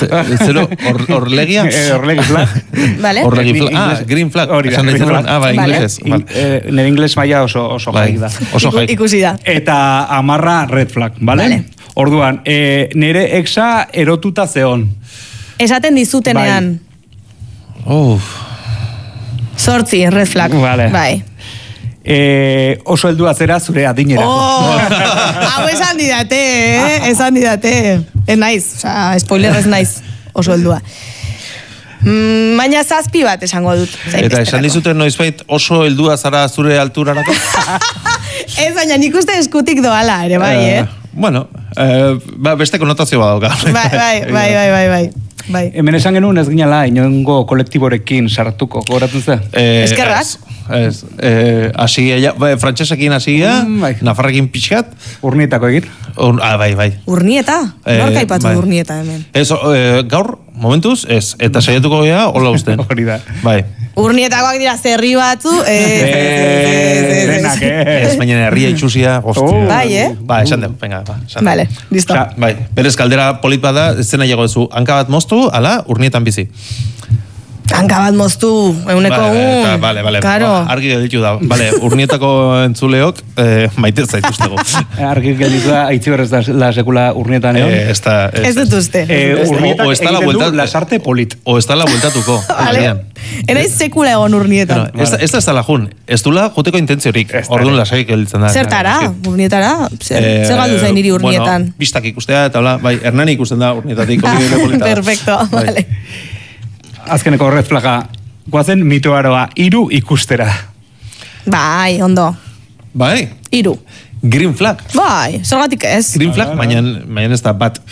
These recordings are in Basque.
Zero, Orlegia? Orlegi flag. Vale. Orlegi flag. Green flag. Inglesez. Nire ingles maila oso jaik da. Oso jaik. Ikusi da. Eta 10 red flag, vale? Orduan, nire exa erotuta zeon. Esaten dizutenean. Zortzi, red flag. Vale. Bai. Oso heldua zera zure adinera. Hau esan didate, esan didate. Ez naiz, spoiler ez naiz, oso heldua. Baina 7 bat esango dut. Eta esan dizuten noizbait oso heldua zara zure alturarako? Ez, baina nik uste eskutik doala ere, bai, Bueno, beste konotazio badauka. Bai. Hemen esan genuen ez ginala inongo kolektiborekin sartuko, gogoratzen ze? Eskerrak? Ez, frantsesekin hasia, nafarrekin pixkat. Urnietako egin? Bai. Urnieta? Norka aipatu urnieta hemen? Ez, gaur, momentuz, ez, eta saiatuko gea, hola usten. Hori da. Bai. Urnietakoak dira zerri batzu, ez, baina herria itxusia, bai, Ba, esan deu, venga, ba. Vale, listo. Bai, berez kaldera polit bada, ez zena jago ezu, hanka bat moztu, ala, urnietan bizi. Hanka bat moztu, euneko Vale, claro. Argi gelditu da. Vale, urnietako entzuleok, maite zaituztego. Argi gelditu da, aitzi berrez da sekula urnietan egon? Ez dut uste. Urnietak egiten du lasarte polit. O ez dala bueltatuko. Enaiz sekula egon urnietan. Ez da la jun, ez dula juteko intentziorik. Orduan lasaik gelditzen da. Zertara, urnietara? Zer galdu zain iri urnietan? Bueno, pistak ikustea, eta hola, bai, Hernani ikusten da urnietatik. Perfecto, vale. Azkeneko red flaga, guazen mitoaroa, 3 ikustera. Bai, ondo. Bai? 3. Green flag. Bai, zergatik ez. Green flag, baina ez da bat.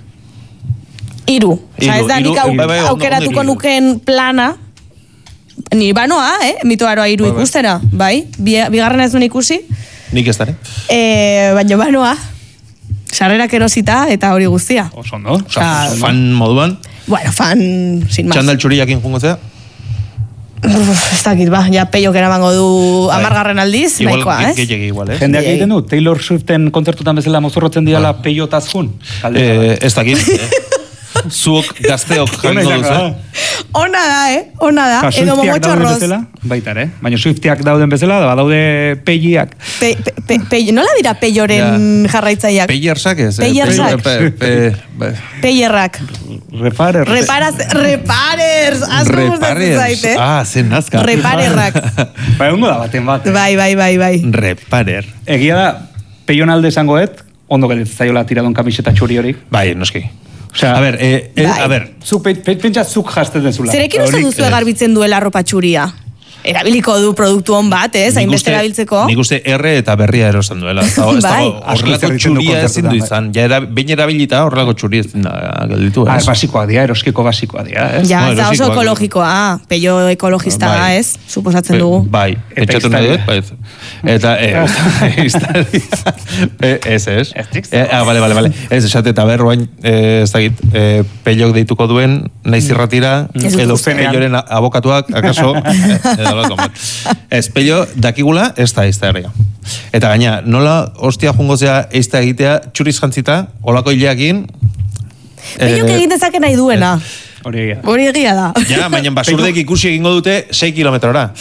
3. Osa ez da nik aukeratuko nuken plana, nire banoa, mitoaroa 3 ikustera. Bai, bigarren ez duen ikusi. Nik ez dara. Baina banoa, sarrerak erosita eta hori guztia. Oso, no? Fan moduan. Bueno, fan, sin más. Txandal txuriakin jungo zea? Ez dakit, ba, ja peiok eramango du 10. aldiz, nahikoa, ez? Igual, jendeak egiten du, Taylor Swiften kontzertutan bezala mozorrotzen diala peiotaz jun? Ez dakit. Zuok gazteok jango duzu. Ona da, Ona da. Edo momotxorroz. Baita, baina Swiftiak dauden bezala, daude peiak. Nola dira peioren jarraitzaileak? Peiersak ez. Peierrak. Reparers. Asko gustatzen zaite. Zen nazka. Reparerrak. Bai, ondo da baten bat. Bai. Reparer. Egia da, peion alde esangoet, ondo gelditzen zaiola tiradon kamiseta txuri hori. Bai, noski. Osea, a ver. Pentsa zuk jazten dezula. Zerekin uste duzu egarbitzen duela arropa txuria? Erabiliko du produktu hon bat, hainbeste erabiltzeko. Nik uste erre eta berria erosten duela. Horrelako txuria ezin du izan. Behin erabilita horrelako txuria ezin da gelditu. Basikoa dia, eroskiko basikoa dia. Ja, ez da oso ekologikoa. Peio ekologista, ez? Suposatzen dugu. Bai, etxatu nahi dut. Eta, ez. Vale. Ez, esate eta berroain, ez dakit, peiok deituko duen, naiz irratira, edo peioren abokatuak, akaso, ez, peio dakigula, ez da herria. Eta gaina, nola hostia jungozea eizta egitea, txuriz jantzita, olako hileakin. Peiok egin dezake nahi duena. Hori egia da. Ja, baina basurdek ikusi egingo dute 6 kilometrora.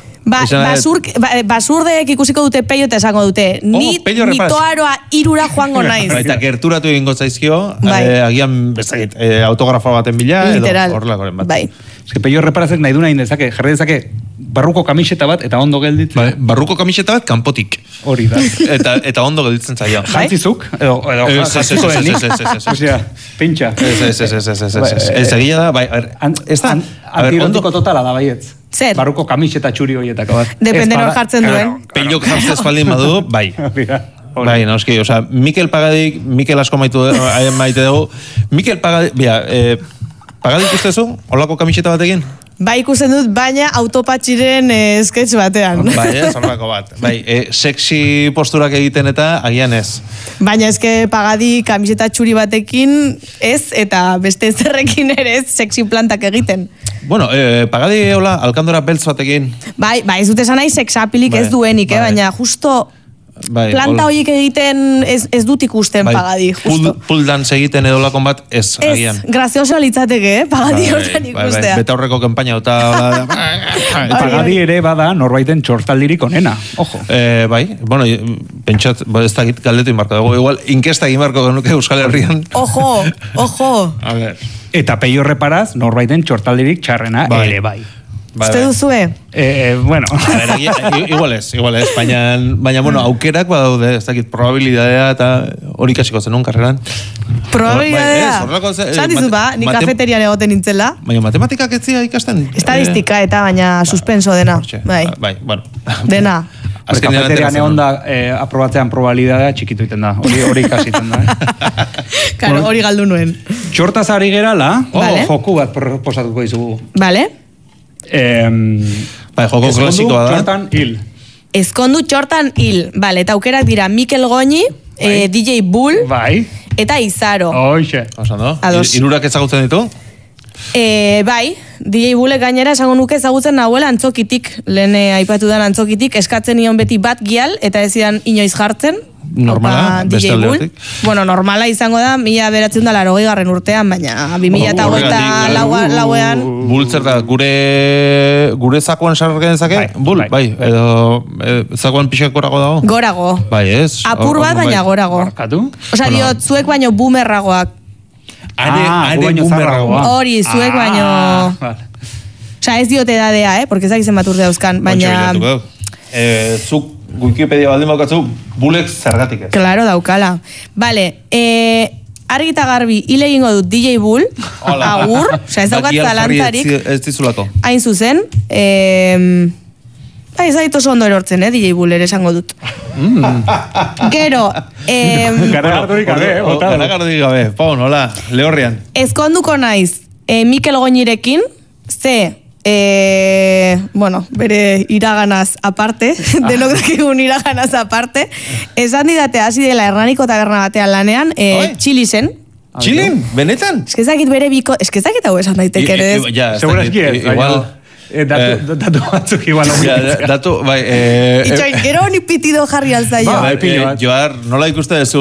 Basurdek ikusiko dute peio eta esango dute. Mitoaroa 3 joango naiz. Eta gerturatu egingo zaizkio, agian bezakit, autografa baten bila, edo horrelakoren bat. Bai. Ez peio reparazek nahi duna indezake, jarri dezake barruko kamiseta bat eta ondo gelditzen. Barruko kamiseta bat kanpotik. Hori da. Eta ondo gelditzen zaio. Jantzizuk? Edo jantziko denik? Osea, pintxa. Ez egia da, bai, ez da. Antirotiko totala da, baietz. Zer? Barruko kamiseta txuri horietako bat. Depende nor jartzen duen. Peilok jartzen espaldin badu, bai. Bai, noski, oza, Mikel Pagadik, Mikel asko maite dugu, Mikel Pagadik, Pagadik ustezu, holako kamiseta batekin? Bai, ikusten dut, baina autopatxiren sketch batean. Bai, horrelako bat. Bai, sexy posturak egiten eta agian ez. Baina eske Pagadi kamiseta txuri batekin ez, eta beste zerrekin ere ez sexy plantak egiten. Bueno, Pagadi hola, alkandora beltz batekin. Bai, ez dut esan nahi sexapilik ez duenik, baina justo planta horiek egiten ez dut ikusten Pagadi, justo. Pull dance egiten edo lakon bat ez agian. Ez, grazioso litzateke, Pagadi hortan ikustea. Beta horreko kampaina eta... Pagadi ere bada norbaiten txortaldirik onena, ojo. Bai, bueno, pentsat, ez dakit galdetu inbarko dago, igual inkesta inbarko genuke Euskal Herrian. Ojo. A ver. Eta peio reparaz norbaiten txortaldirik txarrena ere bai. Uste duzue? Bueno. A ver, igual ez, baina, bueno, aukerak badaude, ez dakit, probabilidadea eta hori kasiko zenun karreran. Probabilidadea? Zantizu ni kafeterian egoten nintzela. Baina matematikak etzia ikasten? Estadistika eta baina suspenso dena. Bai, bueno. Dena. Kafeterian egon da aprobatzean probabilidadea txikitu iten da, hori ikasiten da. Karo, hori galdu nuen. Txortaz ari gerala, joku bat proposatuko izugu. Vale. Joko klasikoa da. Txortan hil. Ezkondu txortan hil. Vale, eta aukerak dira Mikel Goñi, DJ Bull, eta Izaro. Hoxe. Irurak ezagutzen ditu? Bai, DJ Bullek gainera esango nuke ezagutzen nahuela antzokitik, lehen aipatu dan antzokitik, eskatzen nion beti bat gial, eta ez idan inoiz jartzen. Normala, beste aldeatik. Bueno, normala izango da, 1980 urtean, baina 2008 Bultzer da, gure zakuan sarrken zake? Bai, edo zakuan pixak gorago dago? Gorago. Bai, ez? Apur bat, baina gorago. Osa, diot, zuek baino boomerragoak. Are boomerragoa. Hori, zuek baino... Osa, ez diote edadea, porque ezak izen bat urte dauzkan, baina... Zuk Wikipedia baldin baukatzu, Bulek zergatik ez. Claro, daukala. Vale, argi eta garbi, hile egingo dut DJ Bull, agur, oza, ez daukat zalantzarik. Ez dizulako. Hain zuzen, ez zait oso ondo erortzen, DJ Bull ere esango dut. Gero, Garagardorik gabe, Garagardorik gabe, Paun, hola, lehorrian. Ezkonduko naiz, Mikel Goñirekin, bueno, bere iraganaz aparte, denok dakigun iraganaz aparte, esan didate hasi dela Hernaniko taberna batean lanean, Txilisen. Txilin? Benetan? Eskezakit bere biko, eskezakit hau esan daiteke ere ez. Segurazki ez, igual... Datu batzuk igual datu, bai... Itxoin, gero honi pitido jarri alzaio. Joar, nola ikuste dezu...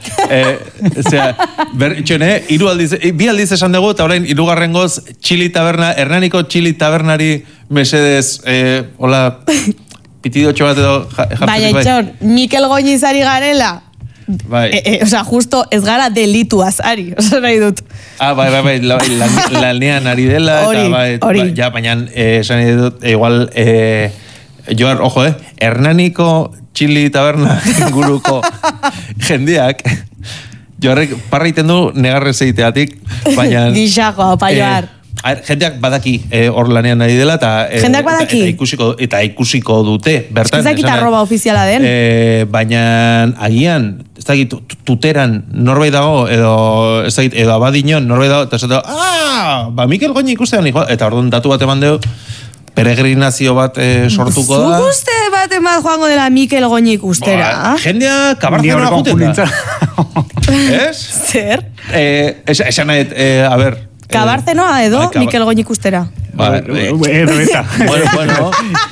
Bi aldiz esan dugu, eta orain, irugarrengoz, Txili taberna, Hernaniko Txili tabernari mesedez, hola, pitido txobat edo jartzen. Baina, itxon, Mikel Goñizari garela... Osa, justo ez gara delituaz, ari, osa nahi dut. Bai, lanean ari dela, eta ja, baina, esan nahi dut, igual, Joar, ojo, Hernaniko Txili taberna inguruko jendeak, Joarrek parra iten du negarrez egiteatik, baina... Gixako, pa Joar. Jendeak badaki hor lanean nahi dela, jendeak badaki? Eta ikusiko dute, bertan. Ez dakit arroba ofiziala den. Baina agian, ez dakit tuteran norbait dago, edo abadinon norbait dago, eta esatu, Mikel Goñi ikustean, eta orduan datu bat eman deu, peregrinazio bat sortuko da. Zuk uste bat eman joango dela Mikel Goñi ikustera? Jendea kabartzena juten da. Ez? Zer? Esan nahi, a ber, Kabarzenoa edo Mikel Goñi ikustera. Edo eta. Bueno.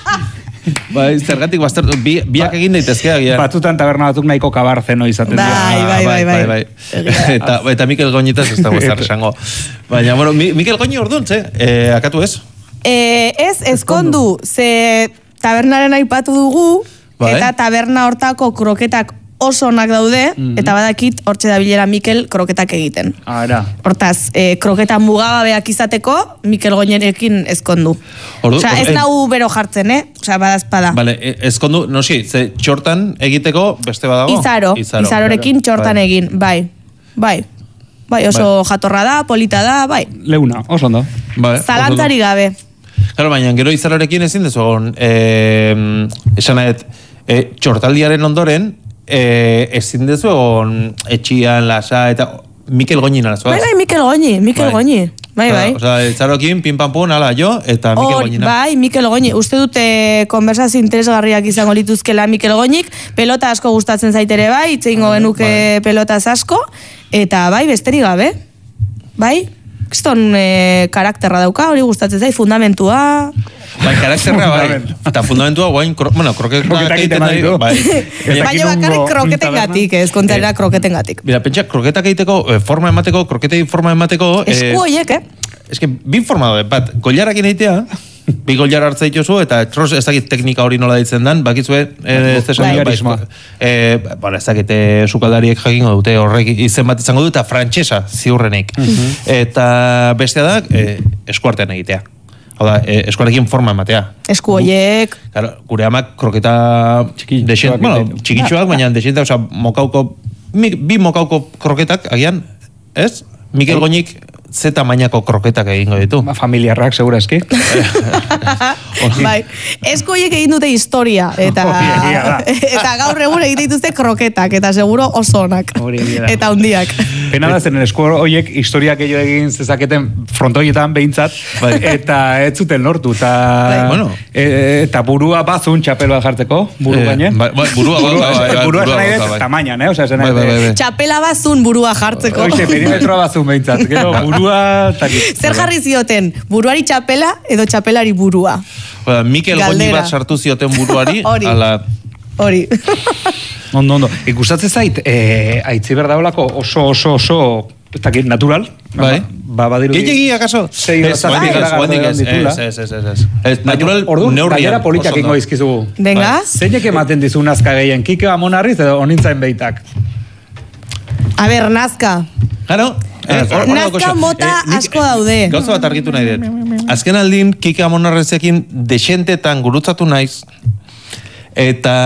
Zergatik baztertu, biak egin daitezke agian. Batzutan taberna batzuk nahiko kabarzeno izaten dira. Bai. Eta Mikel Goñitaz ez dago estar esango. Baina, bueno, Mikel Goñi orduan, akatu ez? Ez, ezkondu, ze tabernaren aipatu dugu, eta taberna hortako kroketak oso onak daude, eta badakit hortxe da bilera Mikel kroketak egiten. Hortaz, kroketa mugagabeak izateko, Mikel Goñerekin ezkondu. Osa, ez nahu bero jartzen, Osa, badazpada. Vale, ezkondu, nosi, ze txortan egiteko beste badago? Izarorekin txortan egin, bai. Bai, oso jatorra da, polita da, bai. Leuna, oso ondo. Zalantzari gabe. Claro, baina, gero izarorekin ezin dezu egon, esan nahet, txortaldiaren ondoren, ezin dezu egon etxian, lasa, eta Mikel Goñi nara zuaz. Bai, Mikel Goñi. Bai. Osa, etzarokin, pin-pam-pun, ala, jo, eta Mikel Goñi nara. Bai, Mikel Goñi. Uste dute konversazio interesgarriak izango lituzkela Mikel Goñik, pelota asko gustatzen zaitere bai, itxeingo genuke pelotaz asko, eta bai, besterik gabe. Bai? Kiston karakterra dauka, hori gustatzen zait, fundamentua... Bai, karakterra, bai. Eta fundamentua, guain, kroketak egiten nahi. Baina bakarrik kroketengatik, ez kontarera kroketengatik. Mira, pentsa, kroketak egiteko, forma emateko, kroketei forma emateko... Esku horiek, Ez que, bin forma daude, bat, goiarakin egitea, bi goiar hartza dituzu, eta ez dakit teknika hori nola ditzen dan, bakitzue, ez dakit, sukaldariek jakingo dute, horrek izen bat izango du, eta frantxesa ziurrenik. Eta bestea da, eskuartean egitea. Hau da, eskuarekin forma ematea. Esku horiek... Gure amak kroketa... Txikitxoak, baina desente, oza, bi mokauko kroketak, agian, ez? Mikel Goñik ze tamainako kroketak egingo ditu. Familiarrak, segura eski. Bai, esku horiek egin dute historia, eta gaur egun egite dituzte kroketak, eta seguro oso onak. Eta hundiak. Pena da zen, esku horiek historiak gehiago egin zezaketen frontoietan behintzat, eta ez zuten lortu, eta burua bazun txapela jartzeko, buru gainen. Burua nahi dut, tamainan, txapela bazun burua jartzeko. Oixe, perimetroa bazun behintzat, gero burua... Zer jarri zioten, buruari txapela edo txapelari burua? Mikel Goñi bat sartu zioten buruari. Hori. Ondo. Ikustatzen zait, aitzi berdaolako oso natural. Bai. Gehiagi, akaso? Ez. Natural neurrian. Politak ingo izkizugu. Venga. Zeinek ematen dizu nazka gehien, Kike Amonarriz edo onintzain beitak? A ber, nazka. Claro. Nazka mota asko daude. Gauza bat argitu nahi dut. Azken aldin, Kike Amonarrezekin desentetan gurutzatu naiz, eta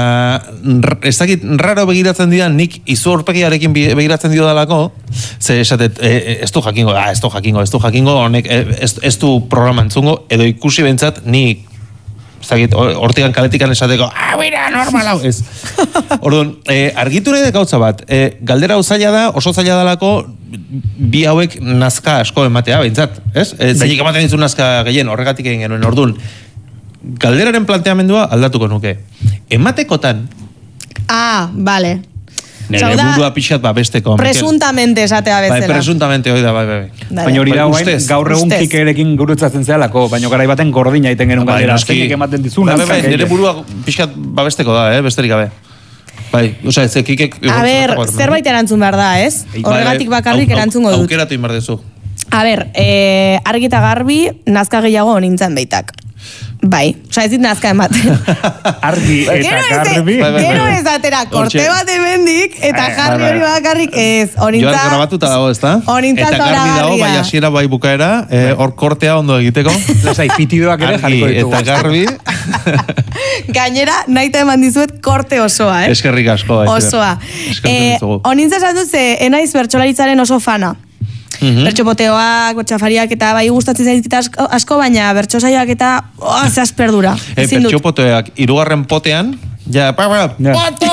ez dakit raro begiratzen didan, nik izu horpegiarekin begiratzen dio dalako, ze esatet, ez du jakingo, honek ez du programa entzungo, edo ikusi bentsat, nik hortikan kaletikan esateko, mira, normal hau, ez. Orduan, argitu nahi da gauza bat, galdera oso zaila dalako, bi hauek nazka asko ematea, behintzat, ez? Zainik ematen dizu nazka gehien, horregatik egin genuen, orduan, galderaren planteamendua aldatuko nuke. Ematekotan... Vale. Nere burua pixat besteko. Presuntamente esatea bezala. Bai, presuntamente hori da, bai. Baina hori da, gaur egun Kikerekin gurutzatzen zehalako, baina garai baten gordina iten genuen galdera. Azkenik ematen dizuna. Nere burua pixat besteko da, besterik gabe. Bai, oza, ez Kikek... A ber, zerbait erantzun behar da, ez? Horregatik bakarrik erantzungo dut. Aukeratu inbar dezu. A ber, argi eta garbi, nazka gehiago nintzen beitak. Bai, oza, ez dit nazka ematen. Argi eta garbi. Gero ez atera, korte bat emendik, eta jarri hori bakarrik ez. Joan grabatuta dago, ez da? Eta garbi dago, bai hasiera bai bukaera, hor kortea ondo egiteko. Lasai, pitidoak ere jarriko ditugu. Eta garbi. Gainera, nahi eta eman dizuet korte osoa, Eskerrik asko. Osoa. Onintza esan dut ze, enaiz bertsolaritzaren oso fana. Bertxopoteoak, bertxafariak eta bai gustatzen zaizkita asko, baina bertxosaioak eta zazperdura. Bertxopoteoak, 3. potean, ja, poto!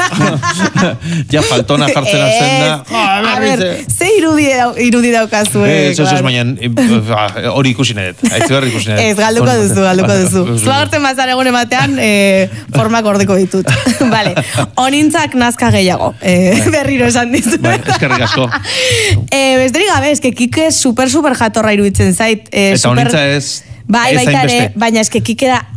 Ja, faltona jartzen azten da. A ber, ze irudi daukazu, Ez, baina hori ikusi nahet. Aitzigarri ikusi nahet. Ez, galduko duzu. Zuagertzen mazar egun ematean, formak ordeko ditut. Vale, onintzak nazka gehiago. Berriro esan dizu. Eskerrik asko. Besterik gabe, eske Kike super jatorra iruditzen zait. Eta onintza ez... Bai, baita ere, baina eske Kike da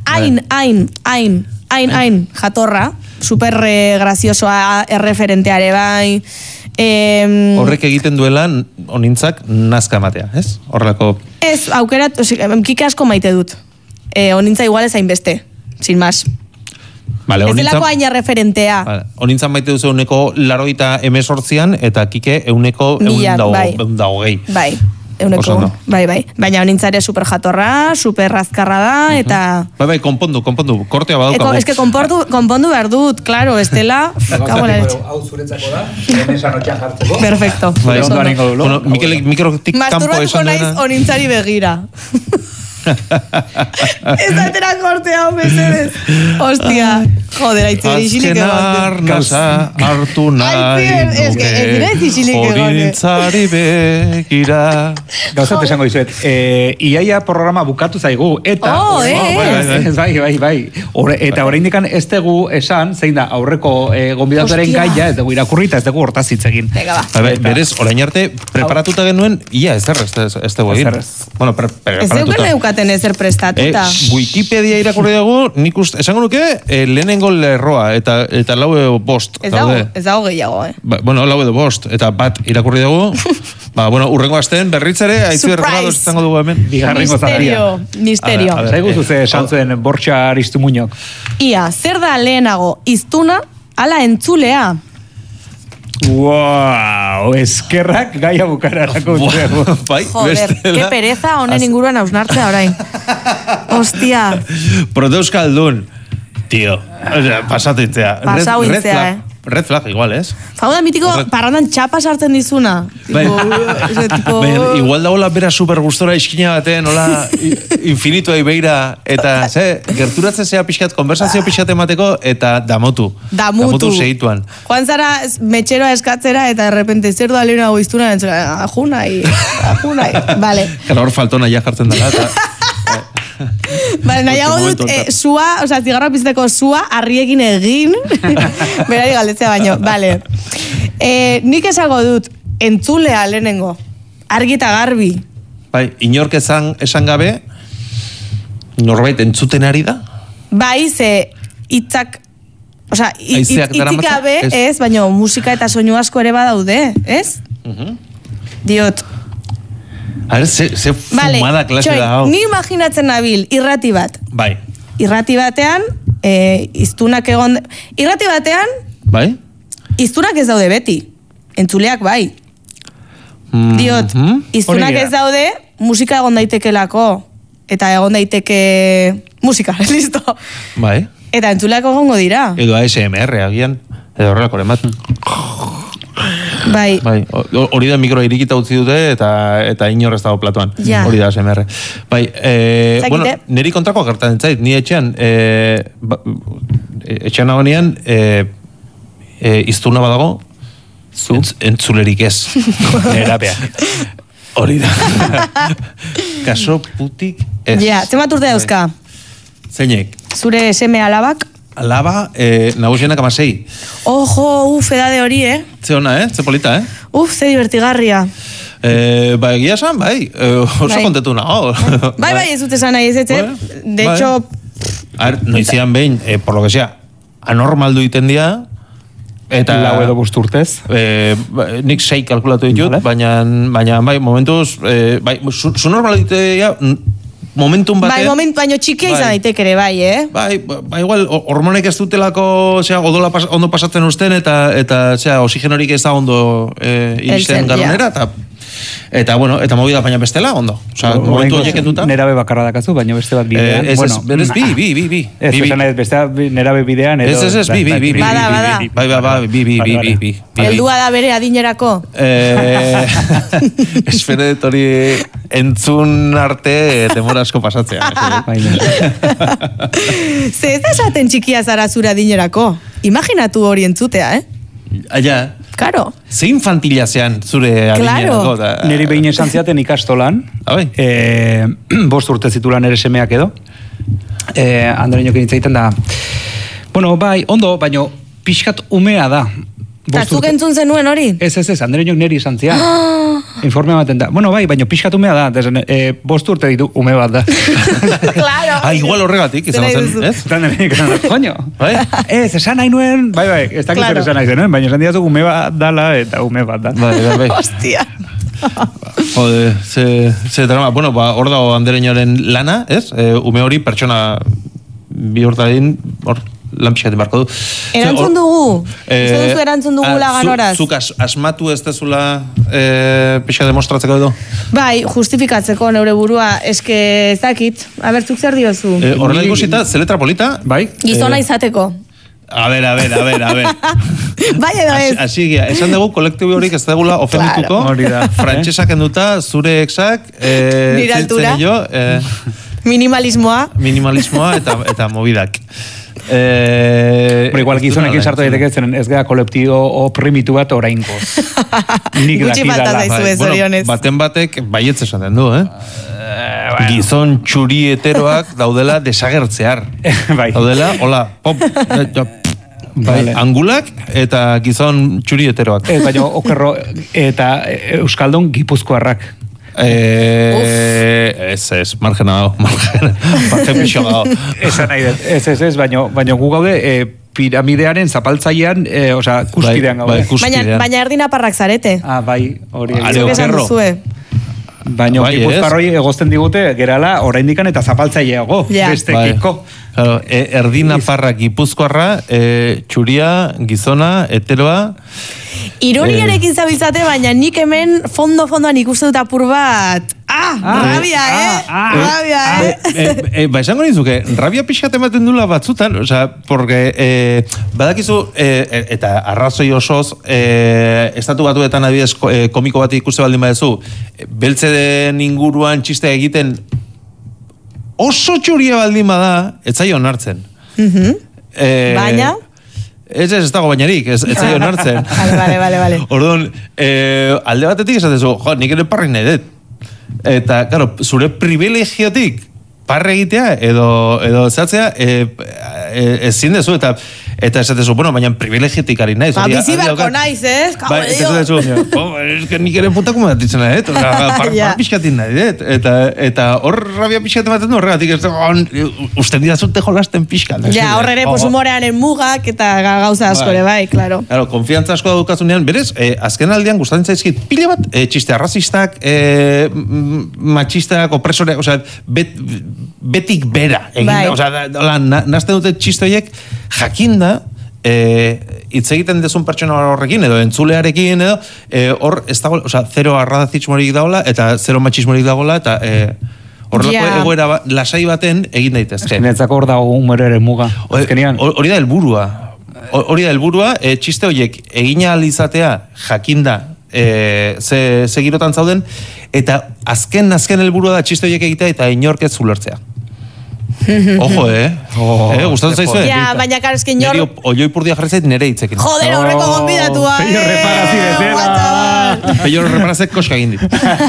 hain jatorra, super graziosoa erreferenteare bai. Horrek egiten duela onintzak nazka ematea, ez? Horrelako... Ez, aukerat, Kike asko maite dut. Onintza igual ez hainbeste, sin más. Vale, ez delako hain erreferentea. Onintzan maite duzu 118an, eta Kike 120. Bai. Bai. Baina onintzare super jatorra, super razkarra da, eta... Bai, konpondu, kortea badaukagu. Ez que konpondu behar dut, claro, estela... Hau zuretzako da, esan otxan jartzeko. Perfecto. Mikelek mikrotik kampo esan dena... Masturbatuko naiz onintzari begira. Ez atera kortea, mesedez. Hostia. Joder, aitzera isilik egon. Azken arnasa hartu nahi nuke, horintzari begira. Gauzat esango dizuet, iaia programa bukatu zaigu, eta... Bai. Eta oraindik ez dugu esan, zein da, aurreko gonbidatuaren gaia, ez dugu irakurrita, ez dugu hortaz hitz egin. Berez, orain arte, preparatuta genuen, ia ez dugu egin. Bueno, ez dugu neukaten ezer prestatuta. Wikipedia irakurri dugu, nik esango nuke, lehenengo lerroa, eta lau edo bost. Ez dago gehiago, Bueno, lau edo bost, eta bat irakurri dugu, urrengo astean berritzare, haitzu errado izango dugu hemen. Misterio. Zaigu zuze esan zuen Bortxa Aristumuñok. Ia, zer da lehenago, iztuna, ala entzulea? Wow, eskerrak gaia bukararako. Joder, que pereza honen inguruan hausnartzea orain. Hostia. Proteuskaldun, tío. Pasatu itzea. Pasau itzea, Red flag, igual, ez? Fauda mitiko parrandan txapa sartzen dizuna. Igual da hola bera super gustora iskina baten, hola infinitua ibeira, eta gerturatzen zea pixkat, konversazio pixkat emateko, eta damotu. Damotu segituan. Joan zara metxeroa eskatzera, eta errepente zer da lehena goiztuna, ajunai. Vale. Gara hor faltona ja jartzen dela, eta... Vale, nahiago dut, sua, oza, zigarra pizteko sua, arriekin egin, berari galdetzea baino, vale. Nik esango dut, entzulea lehenengo, argi eta garbi. Bai, inork esan gabe, norbait entzuten ari da? Bai, ze hitzak, oza, hitzik gabe, ez, baino musika eta soinu asko ere badaude, ez? Diot. A ver, ze fumada klase da hau. Ni imaginatzen nabil, irrati bat. Bai. Irrati batean, iztunak egon... Irrati batean... Bai. Iztunak ez daude beti. Entzuleak bai. Diot, iztunak ez daude, musika egon daitekelako. Eta egon daiteke... Musika, listo. Bai. Eta entzuleak egongo dira. Edo ASMR, agian. Edo horrelako lemat. Bai. Hori da mikroa irikita utzi dute eta inor ez dago platoan. Hori da ASMR. Bai, bueno, niri kontrako gertatzen zait, ni etxean nagoenean iztuna badago, entzulerik ez. Erapea. Hori da. Kaso putik ez. Ja, zemat urte dauzka? Zeinek? Zure seme alabak? Alaba, nagusienak 16. Ojo, edade hori, Ze ona, Ze polita, Ze divertigarria. Ba, egia esan, bai. Oso kontetu nago. Bai, ez dut esan nahi, ez. De hecho... Noizian behin, por lo que sea, anormaldu iten dia, eta... Lau edo bost urtez. Nik 6 kalkulatu ditut, baina bai, momentuz, bai, zu normaldu ite momentum batean... Bai, baino txikia izan daitek ere, bai, Bai, igual, hormonek ez dutelako, odola ondo pasatzen usten, eta oxigenorik ez da ondo iristen garunera, eta, bueno, eta movida baina bestela, ondo. Osa, momentu horiek enduta... Nerabe bakarra dakazu, baina beste bat bidean. Ez, bi. Ez, beste nerabe bidean, edo... Ez, bi. Bada. Bi. Heldua da bere adinerako. Espere dut hori entzun arte demora asko pasatzea. Ze ez da esaten txikia zara zure adinerako. Imaginatu hori entzutea, Aia. Claro. Ze infantila zean zure adinerako. Neri behin esan ziaten ikastolan. 5 urte zitulan ere semeak edo. Andereñokin hitzaiten da. Bueno, bai, ondo, baino pixkat umea da. Eta zuk entzun zenuen hori? Ez, Andereñok neri esan zian. Informe ematen da. Bueno, bai, baino pixkat umea da. 5 urte ditu ume bat da. Claro. Igual horregatik, izan zen, ez? Coño. Ez, esan nahi nuen, bai, ez dakit zer esan nahi zenuen, baina esan diazuk ume bat dala eta ume bat da. Bai. Hostia. Jode, ze drama. Bueno, hor dago Andereñoren lana, ez? Ume hori pertsona bihurtadin, hor, lan pixaten barko du. Erantzun dugu? Uste duzu erantzun dugula ganoraz? Zuk asmatu ez dezula pixa demostratzeko edo? Bai, justifikatzeko neure burua, eske ez dakit. Abertzuk zer diozu? Horrela ikusita, ze letra polita? Bai. Gizona izateko. A ver. Bai edo ez. Así, esan dugu kolektibo horik ez dugula ofendituko. Frantsesak enduta, zure exak, nire altura. Minimalismoa eta movidak. Igual gizonekin sartu daiteke zen ez gara kolektibo oprimitu bat orainko. Gutxi falta zaizu ez, orionez. Baten batek baietz esaten du, Gizon txuri heteroak daudela desagertzear. Daudela, hola, pop, angulak eta gizon txuri heteroak. Baina okerro eta euskaldun gipuzkoarrak. Ez, margen pixo gau. Ez, baina gu gaude piramidearen zapaltzailean, kuspidean gaude. Baina erdinaparrak zarete. Bai, hori. Okerro. Baina gipuzkoarroi egozten digute, gerala, oraindikan eta zapaltzaileago, bestekiko. Erdinaparra gipuzkoarra, txuria, gizona, heteroa. Ironiarekin zabiltzate, baina nik hemen fondo-fondoan ikusten dut apur bat. Rabia, Rabia, esango nizuke, rabia pixkat ematen dula batzutan, porque badakizu, eta arrazoi osoz, estatu batuetan adibidez komiko bat ikuste baldin badezu, beltze den inguruan txiste egiten oso txuria baldin bada, ez zaio onartzen. Baina? Ez dago bainarik, ez zaio onartzen. Vale. Orduan, alde batetik esatezu, nik ere parri nahi dut. Eta, claro, zure privilegiotik parre egitea edo zatzea ezin dezu eta esatezu, bueno, baina privilegiotik ari naiz. Bizibako naiz, ez? Esatezu, nik ere puta kuma datitzen nahi dut, par pixkatin nahi dut, eta hor rabia pixkaten baten du horregatik, usten didazute jolasten pixkat. Ja, horre humorearen mugak eta gauza askore, bai, klaro. Claro, konfiantza asko daukazunean, berez, azken aldean gustatzen zaizkit pila bat, txiste arrazistak, machistak, opresoreak, betik bera egin, nazten dute txistoiek jakinda hitz egiten dezun pertsona horrekin edo entzulearekin edo hor ez dago, zero arradazismorik dagoela eta zero machismorik dagoela eta horrelako egoera lasai baten egin daitezke. Netzako hor dago humoreren muga. Hori da helburua, txiste horiek egin ahal izatea jakinda ze girotan zauden eta azken helburua da txiste horiek egitea eta inork ez ulertzea. Ojo, gustatzen zaizue? Ja, baina karo eskin jor... Oioi purdia jarri zait nere hitzekin. Joder, horreko gonbidatua, Peio reparazi bezala. Peio reparazek koska egin dit.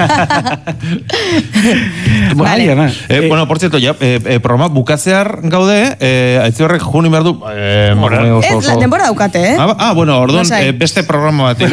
Bueno, por cierto, programa bukatzear gaude, aitzi horrek juni behar du... Ez, la temporada daukate, Bueno, orduan, beste programa bat.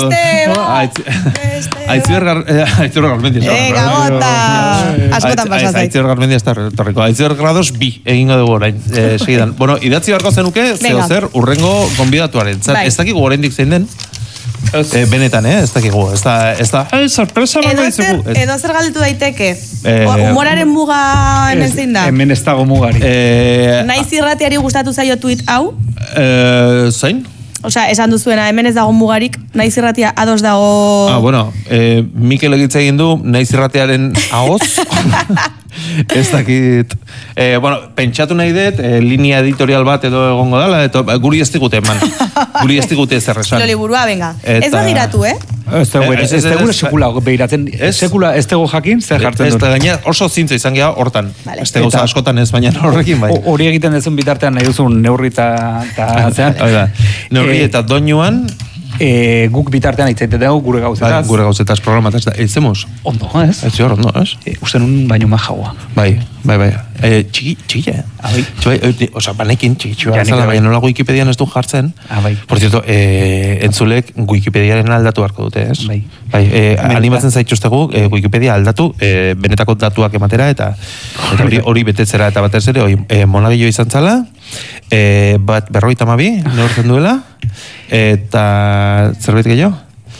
Aitzi hor garmendia. Gota! Askotan pasaz. Aitzi hor garmendia ez da retorriko. Aitzi hor grados bi egingo dugu orain, segidan. Bueno, idatzi barko zenuke, zer urrengo gonbidatuaren. Ez dakigu oraindik zein den. Benetan, ez dakigu. Ez da, sorpresa bat daizugu. Edo zer galdetu daiteke? Humoraren muga hemen zein da? Hemen ez dago mugari. Naiz irratiari gustatu zaio tweet hau? Zain? Osea, esan duzuena, hemen ez dago mugarik, naiz irratia ados dago... Bueno, Mikel egitza egin du, naiz irratiaren ahoz. Ez dakit... Bueno, pentsatu nahi dut, linea editorial bat edo egongo dala, eta guri ez digute, man. Guri ez digute ez erresan. Loli burua, venga. Ez begiratu, Ez tegure sekula behiratzen. Sekula ez tego jakin, zer jartzen dut. Ez da gaina oso zintza izan geha hortan. Ez tego askotan ez, baina horrekin bai. Hori egiten dezun bitartean nahi duzun neurri eta zean. Neurri eta doinuan... Guk bitartean itzaite dugu gure gauzetaz. Gure gauzetaz programataz da. Eitzemos? Ondo, ez? Ez hor, ondo, ez? Uste nun baino majaua. Bai. Txiki, Osa, banekin txiki zala, baina nola Wikipedian ez du jartzen. Por cierto, entzulek Wikipediaren aldatu beharko dute, ez? Bai. Animatzen zaituztegu Wikipedia aldatu, benetako datuak ematera, eta hori betetzera eta batez ere, monagillo izan zala, bat 52 neurtzen duela, eta zerbait gehiago?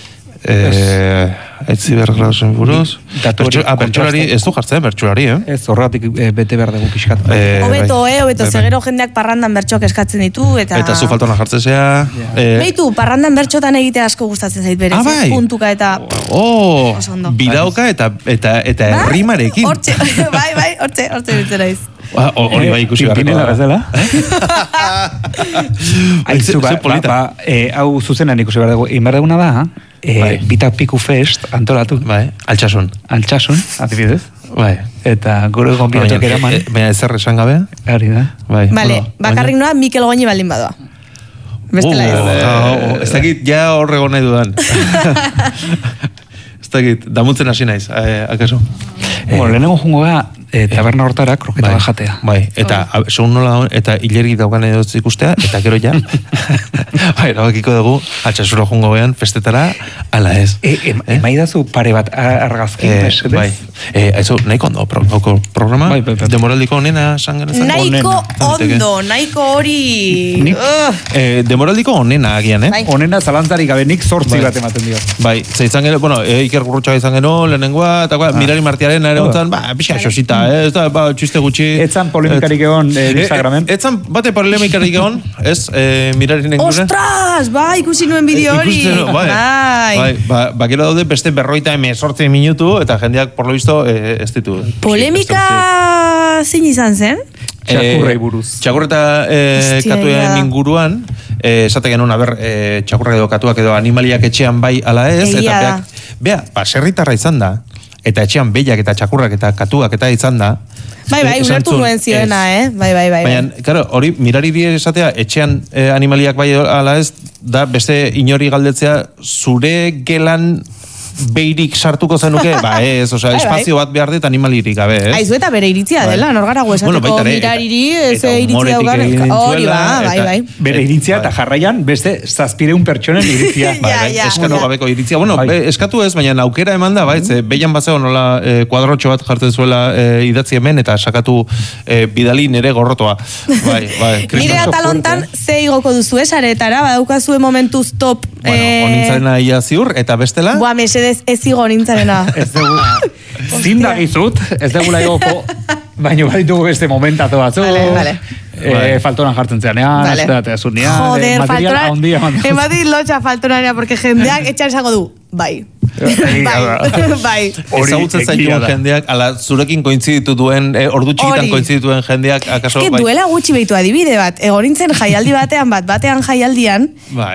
Aitzi bergradosen buruz. Bertxolari, ez du jartzen, bertxolari, Ez, horretik bete behar dugu pixkat. Hobeto, zegero jendeak parrandan bertxok eskatzen ditu, eta zu faltona jartzezea. Beitu, parrandan bertxotan egitea asko gustatzen zait berez. Puntuka eta... Bidauka eta errimarekin. Bai, hortxe bitzera iz. Hori bai ikusi garriko. Pinela bezala. Aizu, hau zuzenan ikusi behar dugu. Inbar duguna da, Bita Piku Fest antolatu. Altsasun, adibidez. Bai. Eta gure gonbidatuak eraman. Baina ezer esan gabe? Ari da. Bai. Vale, bakarrik noa Mikel Goñi baldin badoa. Bestela ez. Ez dakit, ja horrego nahi dudan. Ez dakit, damutzen hasi naiz, akaso? Lehenengo jungo gara, taberna hortara kroketa bat jatea. Bai, eta segun nola, eta hilergi daukan edo ikustea, eta gero ja, bai, erabakiko dugu, atxasura jungo gehan, festetara, ala ez. Emaidazu pare bat argazki, bai, eso, nahiko ondo, programa, demoraldiko onena, sangerazan. Nahiko ondo, nahiko hori... Demoraldiko onena agian, Onena zalantzarik gabe, nik 8 bat ematen dio. Bai, zeitzan gero, bueno, Iker Gurrutxoa izan gero, lehenengoa, eta mirari martiaren ere gontzan, pixa xosita, ez da, txiste gutxi. Etzan polemikarik egon Instagramen? Etzan bate polemikarik egon, ez, mirari nengure. Ostras, bai, ikusi nuen bideo hori. Bai, gero daude beste 48 minutu, eta jendeak, por lo visto, ez ditu. Polemika zein izan zen? Txakurrei buruz. Txakurreta katuen inguruan, esate genuen, txakurra edo katuak edo animaliak etxean bai ala ez, eta beha, serritarra izan da, eta etxean behiak eta txakurrak eta katuak eta izan da. Bai, ulertu nuen zioena, Bai. Baina, karo, hori mirari die esatea, etxean animaliak bai ala ez, da beste inori galdetzea, zure gelan beirik sartuko zenuke, ez, espazio bat behar dut animalirik gabe, ez? Aizu eta bere iritzia dela, norgara esateko mirariri, ez iritzia hori, bai. Bere iritzia eta jarraian beste 700 pertsonen iritzia. Eskano gabeko iritzia. Bueno, eskatu ez, baina aukera eman da, behian bazeo nola kuadrotxo bat jartzen zuela idatzi hemen, eta sakatu bidali nere gorrotoa. Nire atalontan ze igoko duzu esaretara, badaukazue momentuz top. Onintzarena ia ziur, eta bestela? Ez zigo nintzarena. Ez dugu, zindagizut, ez dugu laigoko, baina baditugu beste momentatu batzu. Vale. Faltonan jartzen zeanean, esperatea zunean. Joder, faltonan, ematit lotxa faltonania, porque jendeak etxan esango du, bai. Bai. Ezagutzen zaituen jendeak, ala zurekin kointziditu duen, ordu txikitan kointzidituen jendeak, akaso, bai. Duela gutxi behitu adibide bat, egonintzen jaialdi batean jaialdian,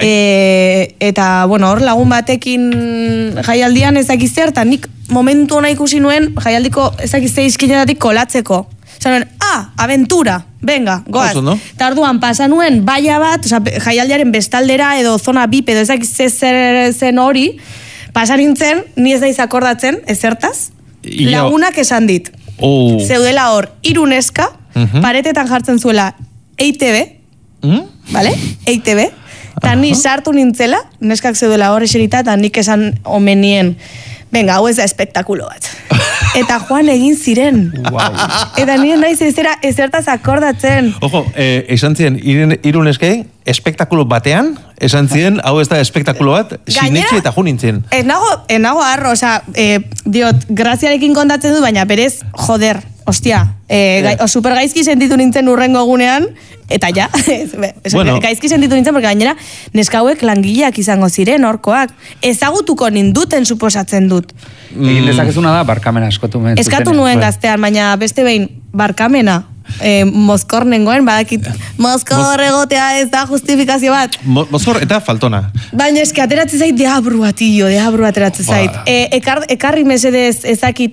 eta, bueno, hor lagun batekin jaialdian ezakizzer, eta nik momentu hona ikusi nuen jaialdiko ezakizte izkinetatik kolatzeko. Zanuen, aventura, venga, goaz. Eta orduan pasa nuen baia bat, jaialdiaren bestaldera edo zona bip edo ezakizte zen hori, pasa nintzen, ni ez daiz akordatzen, ezertaz, lagunak esan dit. Zeudela hor, 3 neska, paretetan jartzen zuela EITB, vale? EITB, eta ni sartu nintzela, neskak zeudela hor eserita, eta nik esan omenien, venga, hau ez da espektakulo bat. Eta joan egin ziren. Eta nire naiz ezertaz akordatzen. Ojo, esan ziren, 3 neskei, espektakulo batean, esan ziren, hau ez da espektakulo bat, sinetxe eta jo nintzen. Enago arro, diot, graziarekin kontatzen du, baina berez, joder, ostia, super gaizki sentitu nintzen urrengo egunean, eta ja, gaizki sentitu nintzen, porque gainera, neskauek langileak izango ziren, orkoak, ezagutuko ninduten suposatzen dut. Egin dezakezuna da, barkamena eskatu nuen gaztean, baina beste behin, barkamena, mozkor nengoen, badakit, mozkor egotea ez da justifikazio bat. Mozkor eta faltona. Baina eski ateratzen zait deabru ateratzen zait. Ekarri mesedez ezakit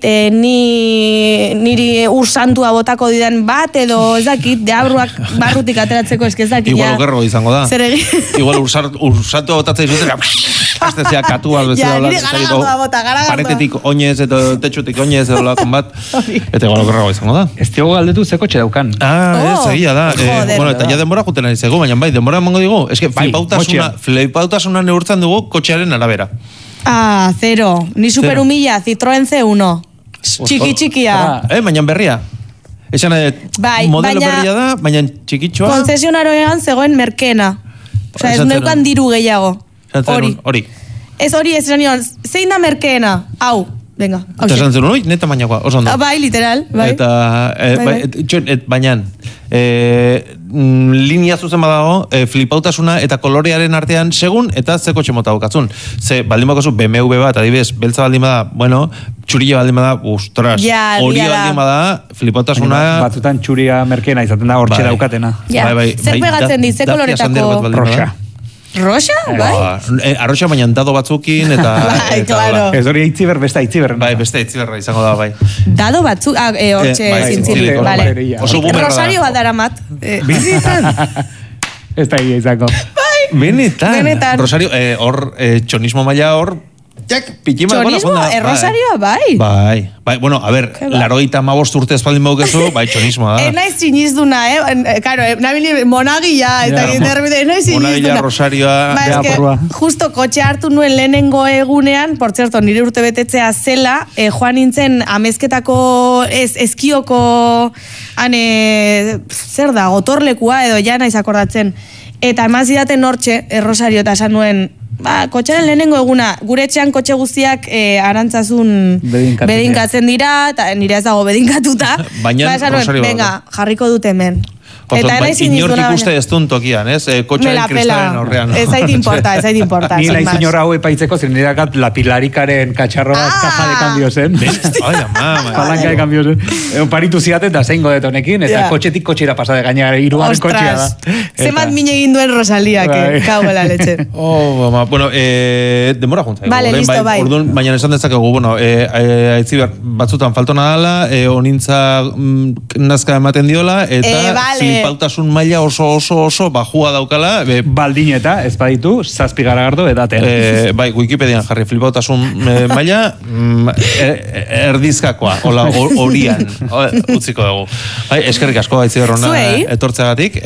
niri ursantua botako didan bat, edo ezakit deabruak barrutik ateratzeko eski ezakit. Igual okerro izango da. Zer egin? Igual ursantua botatzen izutera, aztezia katua bezala. Nire garagardoa bota, paretetik oinez, edo tetxutik oinez, edo lakon bat. Eta igual okerro izango da. Ez diogo galdetu ze kotxe daukan. Egia da. Bueno, eta ja denbora juten ari zego, baina bai, denbora emango digu. Ez que flipautasuna neurtzen dugu kotxearen arabera. Zero. Ni super humilla, Citroen C1. Txikia. Baina berria. Esan modelo berria da, baina txikitxoa. Konzesionaroan zegoen merkena. Osa, ez neukan diru gehiago. Hori. Ez hori, ez nion, zein da merkena? Hau. Venga, eta esan zen, neta mainakoa, oso ondo. Bai, literal, bai. Eta, baina, linea zuzen badago, flipautasuna eta kolorearen artean segun, eta ze kotxe mota daukatzun. Ze, baldin bakazu, BMW bat, adibidez, beltza baldin bada, bueno, txuria baldin bada, ostras, hori baldin bada, flipautasuna... Batzutan txuria merkena izaten da, hortxe daukatena. Zer pegatzen di, ze koloretako... Roxa. Rosa? Bai? Arroxa baina dado batzukin, eta... Bai, claro. Ez hori Aitziber, beste Aitziber. Bai, beste Aitziberra izango da, bai. Dado batzuk, hortxe zintzilik, bale. Oso bumerra da. Rosario bat daramat. Benetan? Ez da izango. Benetan. Rosario, hor, txonismo maila hor, txonismo, Rosarioa, bai. Bai, bueno, a ver, 85 urte espaldin baukezu, bai, txonismoa da. Naiz sinizduna, Karo, nabili monagia, eta giterbide, naiz sinizduna. Monagia, Rosarioa. Justo kotxe hartu nuen lehenengo egunean, por cierto, nire urte betetzea zela, joan nintzen amezketako eskioko, zer da, gotorlekua edo ja naiz akordatzen. Eta eman zidaten hortxe, Rosario, eta esan nuen, kotxaren lehenengo eguna, gure etxean kotxe guztiak arantzazun bedinkatzen dira, eta nire ez dago bedinkatuta. Baina Rosario. Venga, jarriko dut hemen. Eta inork ikuste ez duen tokian, ez? Kotxaren kristalen horrean. Ez zait importa. Ni la señora hau epaitzeko, zen nire akat la pilarikaren katxarroa caja de cambio zen. Palanka de cambio zen. Paritu ziaten da zeingo detonekin, eta kotxetik kotxera pasade gainera, iruaren kotxea da. Zemat mine egin duen Rosaliak, kauela letxe. Bueno, demora juntzai. Vale, listo, bai. Orduan, baina esan dezakegu, bueno, Aitziber, batzutan faltona dala, onintza nazka ematen diola, eta flipautasun maila oso bajua daukala. Baldineta, ez baditu, 7 garagardo edaten. Bai, Wikipedian jarri flipautasun maila erdizkakoa, horian, utziko dugu. Bai, eskerrik asko Aitziber hona etortzeagatik,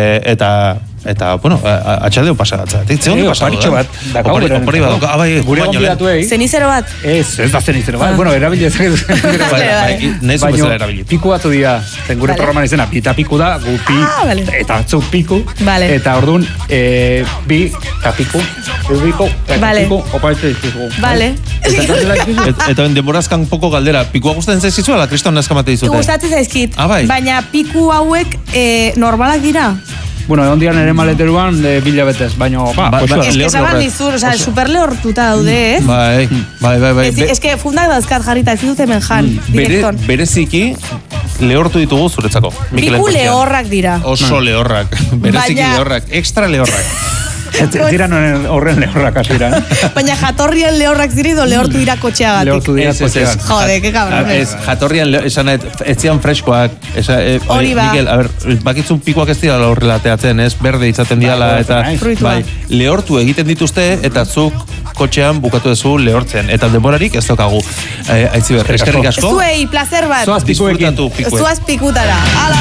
eta, bueno, atxaldeo pasagatzeagatik. Zegoen paritxo bat, opari bat, gure gonbidatuei. Zenizero bat? Ez da zenizero bat, bueno, erabilez. Nezu bezala erabiliz. Piku batu dira, zen gure programan izena, eta piku da, gu pi, eta atzuk piku, eta orduan, bi, eta piku, eta piku, opaitze dizkizu. Vale. Eta denborazkan poko galdera, pikua gustatzen zaizizu, ala kriston nazkamate dizute? Gustatzen zaizkit, baina piku hauek normalak dira? Bueno, egon dian ere maleteruan bila betez, baina... Ez que zaban dizur, super lehortuta daude, ez? Bai. Ez que fundak dauzkat jarrita, ez dut hemen jan, direkton. Bereziki, lehortu ditugu zuretzako. Piku lehorrak dira. Oso lehorrak, bereziki lehorrak, extra lehorrak. Ez dira horren lehorrak asira. Baina jatorrian lehorrak ziri do lehortu dira kotxeagatik. Lehortu dira kotxeagatik. Jode, que cabrón. Jatorrian, ez zian freskoak. Hori ba. Mikel, a ver, bakitzun pikuak ez dira horrela teatzen, ez? Berde izaten diala, eta... Bai, lehortu egiten dituzte, eta zuk kotxean bukatu duzu lehortzen. Eta denborarik ez daukagu. Aitziber, eskerrik asko. Zuei, placer bat. Zoaz pikuekin. Zuaz pikutara.